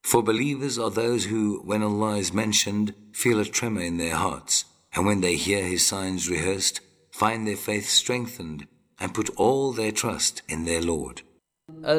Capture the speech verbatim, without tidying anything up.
For believers are those who, when Allah is mentioned, feel a tremor in their hearts, and when they hear His signs rehearsed, find their faith strengthened and put all their trust in their Lord.